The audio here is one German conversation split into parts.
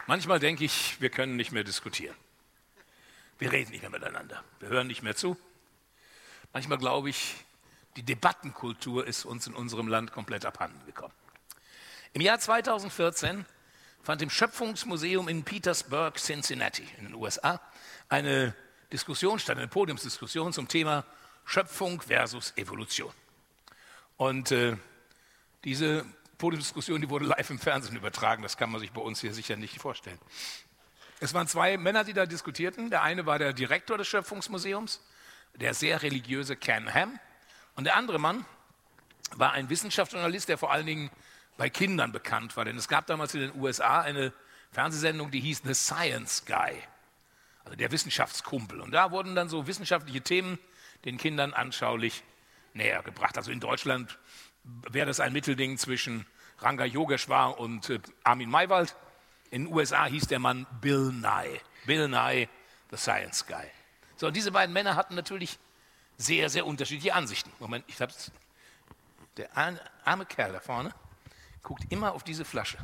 Manchmal denke ich, wir können nicht mehr diskutieren. Wir reden nicht mehr miteinander. Wir hören nicht mehr zu. Manchmal glaube ich, die Debattenkultur ist uns in unserem Land komplett abhanden gekommen. Im Jahr 2014 fand im Schöpfungsmuseum in Petersburg, Cincinnati in den USA eine Diskussion statt, eine Podiumsdiskussion zum Thema Schöpfung versus Evolution. Und diese Podiumsdiskussion, die wurde live im Fernsehen übertragen. Das kann man sich bei uns hier sicher nicht vorstellen. Es waren zwei Männer, die da diskutierten. Der eine war der Direktor des Schöpfungsmuseums, der sehr religiöse Ken Ham. Und der andere Mann war ein Wissenschaftsjournalist, der vor allen Dingen bei Kindern bekannt war. Denn es gab damals in den USA eine Fernsehsendung, die hieß The Science Guy, also der Wissenschaftskumpel. Und da wurden dann so wissenschaftliche Themen den Kindern anschaulich näher gebracht. Also in Deutschland wäre das ein Mittelding zwischen Ranga Yogeshwar und Armin Maywald. In den USA hieß der Mann Bill Nye. Bill Nye, The Science Guy. So, und diese beiden Männer hatten natürlich sehr, sehr unterschiedliche Ansichten. Moment, ich hab's. Der arme Kerl da vorne guckt immer auf diese Flasche.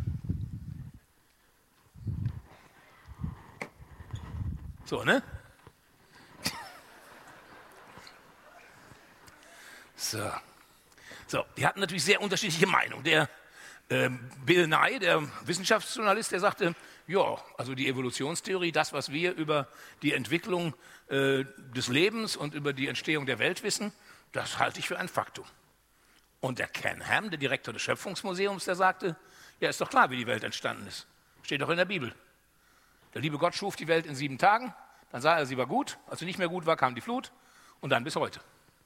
So, ne? So, die hatten natürlich sehr unterschiedliche Meinungen. Der Bill Nye, der Wissenschaftsjournalist, der sagte, ja, also die Evolutionstheorie, das, was wir über die Entwicklung des Lebens und über die Entstehung der Welt wissen, das halte ich für ein Faktum. Und der Ken Ham, der Direktor des Schöpfungsmuseums, der sagte, ja, ist doch klar, wie die Welt entstanden ist. Steht doch in der Bibel. Der liebe Gott schuf die Welt in 7 Tagen, dann sah er, sie war gut, als sie nicht mehr gut war, kam die Flut und dann bis heute.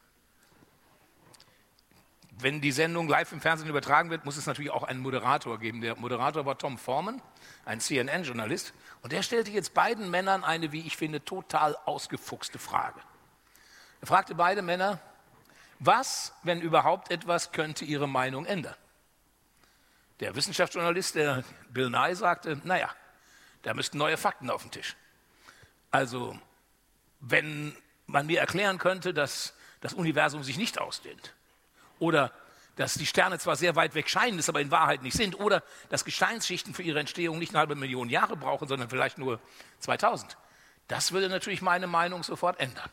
Wenn die Sendung live im Fernsehen übertragen wird, muss es natürlich auch einen Moderator geben. Der Moderator war Tom Foreman, ein CNN-Journalist. Und der stellte jetzt beiden Männern eine, wie ich finde, total ausgefuchste Frage. Er fragte beide Männer, was, wenn überhaupt etwas, könnte ihre Meinung ändern? Der Wissenschaftsjournalist, der Bill Nye, sagte, naja, da müssten neue Fakten auf den Tisch. Also, wenn man mir erklären könnte, dass das Universum sich nicht ausdehnt, oder dass die Sterne zwar sehr weit weg scheinen, es aber in Wahrheit nicht sind, oder dass Gesteinsschichten für ihre Entstehung nicht 500.000 Jahre brauchen, sondern vielleicht nur 2000. Das würde natürlich meine Meinung sofort ändern.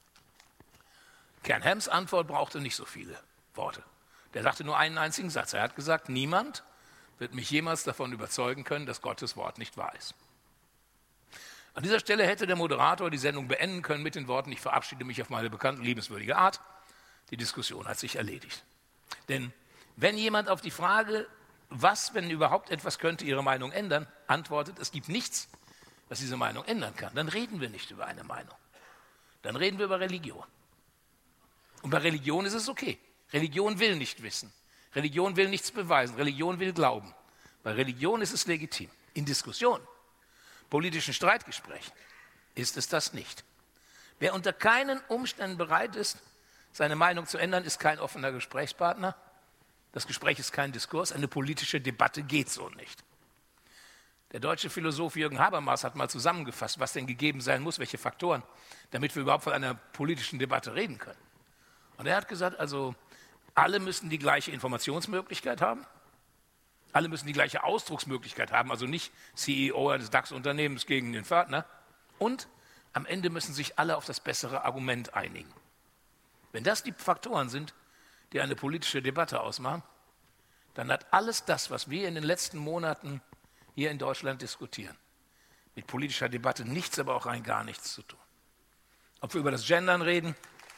Ken Hams Antwort brauchte nicht so viele Worte. Der sagte nur einen einzigen Satz. Er hat gesagt, niemand wird mich jemals davon überzeugen können, dass Gottes Wort nicht wahr ist. An dieser Stelle hätte der Moderator die Sendung beenden können mit den Worten, ich verabschiede mich auf meine bekannte liebenswürdige Art. Die Diskussion hat sich erledigt. Denn wenn jemand auf die Frage, was, wenn überhaupt etwas könnte Ihre Meinung ändern, antwortet, es gibt nichts, was diese Meinung ändern kann, dann reden wir nicht über eine Meinung. Dann reden wir über Religion. Und bei Religion ist es okay. Religion will nicht wissen. Religion will nichts beweisen. Religion will glauben. Bei Religion ist es legitim. In Diskussionen, politischen Streitgesprächen ist es das nicht. Wer unter keinen Umständen bereit ist, seine Meinung zu ändern, ist kein offener Gesprächspartner. Das Gespräch ist kein Diskurs. Eine politische Debatte geht so nicht. Der deutsche Philosoph Jürgen Habermas hat mal zusammengefasst, was denn gegeben sein muss, welche Faktoren, damit wir überhaupt von einer politischen Debatte reden können. Und er hat gesagt, also alle müssen die gleiche Informationsmöglichkeit haben, alle müssen die gleiche Ausdrucksmöglichkeit haben, also nicht CEO eines DAX-Unternehmens gegen den Pförtner. Und am Ende müssen sich alle auf das bessere Argument einigen. Wenn das die Faktoren sind, die eine politische Debatte ausmachen, dann hat alles das, was wir in den letzten Monaten hier in Deutschland diskutieren, mit politischer Debatte nichts, aber auch rein gar nichts zu tun. Ob wir über das Gendern reden,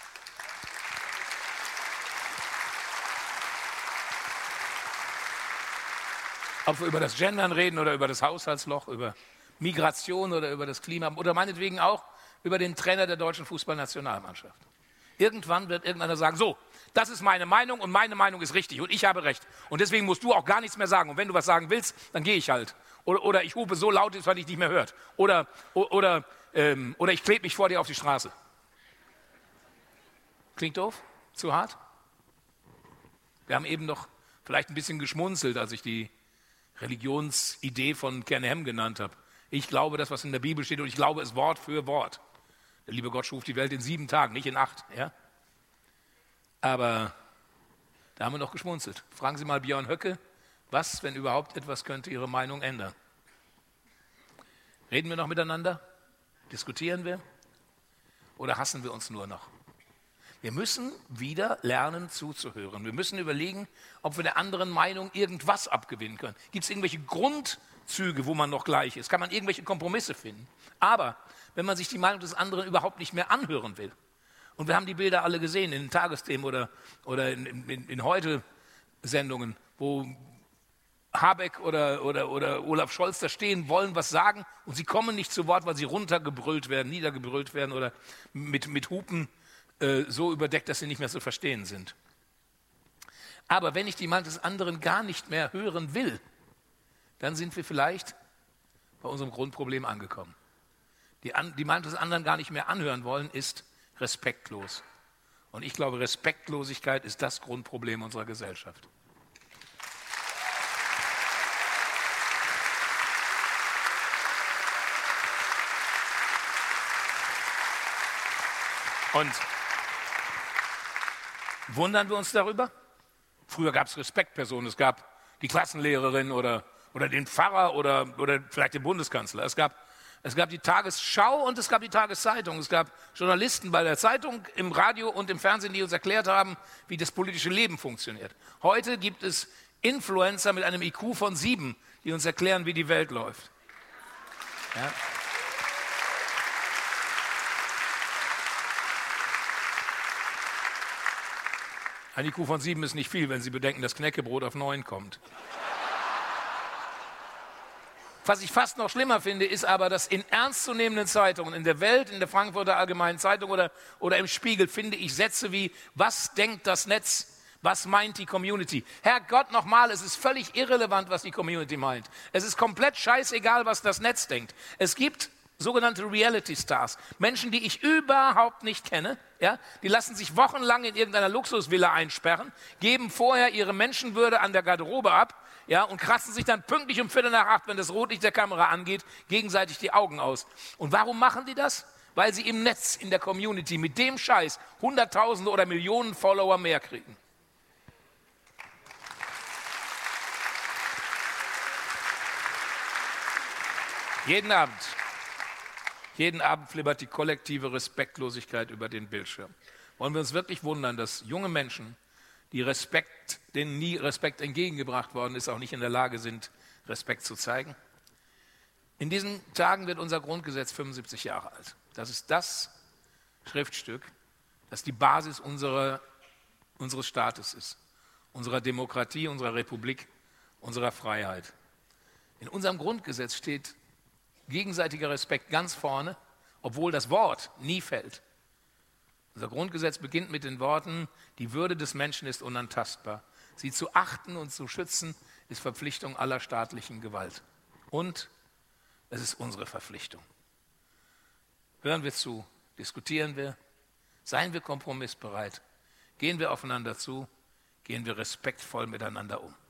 oder über das Haushaltsloch, über Migration oder über das Klima oder meinetwegen auch über den Trainer der deutschen Fußballnationalmannschaft. Irgendwann wird irgendeiner sagen, so, das ist meine Meinung und meine Meinung ist richtig und ich habe recht. Und deswegen musst du auch gar nichts mehr sagen. Und wenn du was sagen willst, dann gehe ich halt. Oder ich hupe so laut, dass man dich nicht mehr hört. Oder ich klebe mich vor dir auf die Straße. Klingt doof? Zu hart? Wir haben eben noch vielleicht ein bisschen geschmunzelt, als ich die Religionsidee von Ken Ham genannt habe. Ich glaube das, was in der Bibel steht und ich glaube es Wort für Wort. Der liebe Gott schuf die Welt in 7 Tagen, nicht in 8. Ja? Aber da haben wir noch geschmunzelt. Fragen Sie mal Björn Höcke, was, wenn überhaupt etwas, könnte Ihre Meinung ändern? Reden wir noch miteinander? Diskutieren wir? Oder hassen wir uns nur noch? Wir müssen wieder lernen zuzuhören. Wir müssen überlegen, ob wir der anderen Meinung irgendwas abgewinnen können. Gibt es irgendwelche Grundzüge, wo man noch gleich ist? Kann man irgendwelche Kompromisse finden? Aber wenn man sich die Meinung des anderen überhaupt nicht mehr anhören will, und wir haben die Bilder alle gesehen in den Tagesthemen oder in Heute-Sendungen, wo Habeck oder Olaf Scholz da stehen, wollen was sagen und sie kommen nicht zu Wort, weil sie runtergebrüllt werden, niedergebrüllt werden oder mit Hupen so überdeckt, dass sie nicht mehr zu verstehen sind. Aber wenn ich die Meinung des anderen gar nicht mehr hören will, dann sind wir vielleicht bei unserem Grundproblem angekommen. Die Meinung des anderen gar nicht mehr anhören wollen, ist respektlos. Und ich glaube, Respektlosigkeit ist das Grundproblem unserer Gesellschaft. Und wundern wir uns darüber? Früher gab es Respektpersonen, es gab die Klassenlehrerin oder den Pfarrer oder vielleicht den Bundeskanzler. Es gab die Tagesschau und es gab die Tageszeitung. Es gab Journalisten bei der Zeitung, im Radio und im Fernsehen, die uns erklärt haben, wie das politische Leben funktioniert. Heute gibt es Influencer mit einem IQ von 7, die uns erklären, wie die Welt läuft. Ja. Ein IQ von 7 ist nicht viel, wenn Sie bedenken, dass Knäckebrot auf 9 kommt. Was ich fast noch schlimmer finde, ist aber, dass in ernstzunehmenden Zeitungen, in der Welt, in der Frankfurter Allgemeinen Zeitung oder im Spiegel, finde ich Sätze wie, was denkt das Netz, was meint die Community? Herrgott, nochmal, es ist völlig irrelevant, was die Community meint. Es ist komplett scheißegal, was das Netz denkt. Es gibt sogenannte Reality Stars, Menschen, die ich überhaupt nicht kenne, ja, die lassen sich wochenlang in irgendeiner Luxusvilla einsperren, geben vorher ihre Menschenwürde an der Garderobe ab, ja, und kratzen sich dann pünktlich um 7:45, wenn das Rotlicht der Kamera angeht, gegenseitig die Augen aus. Und warum machen die das? Weil sie im Netz, in der Community mit dem Scheiß Hunderttausende oder Millionen Follower mehr kriegen. Jeden Abend flimmert die kollektive Respektlosigkeit über den Bildschirm. Wollen wir uns wirklich wundern, dass junge Menschen, denen nie Respekt entgegengebracht worden ist, auch nicht in der Lage sind, Respekt zu zeigen? In diesen Tagen wird unser Grundgesetz 75 Jahre alt. Das ist das Schriftstück, das die Basis unseres Staates ist, unserer Demokratie, unserer Republik, unserer Freiheit. In unserem Grundgesetz steht gegenseitiger Respekt ganz vorne, obwohl das Wort nie fällt. Unser Grundgesetz beginnt mit den Worten, die Würde des Menschen ist unantastbar. Sie zu achten und zu schützen ist Verpflichtung aller staatlichen Gewalt. Und es ist unsere Verpflichtung. Hören wir zu, diskutieren wir, seien wir kompromissbereit, gehen wir aufeinander zu, gehen wir respektvoll miteinander um.